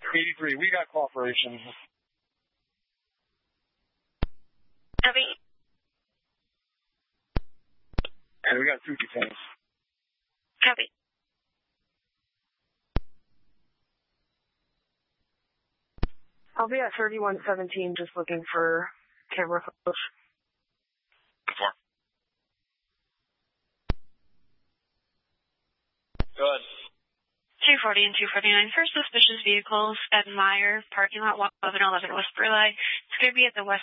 83, we got cooperation. Copy. And we got 2 detainees. Copy. I'll be at 3117 just looking for camera photos. Before. Good. 240 and 249 for suspicious vehicles at Meyer, parking lot 1111 West Burleigh. It's going to be at the west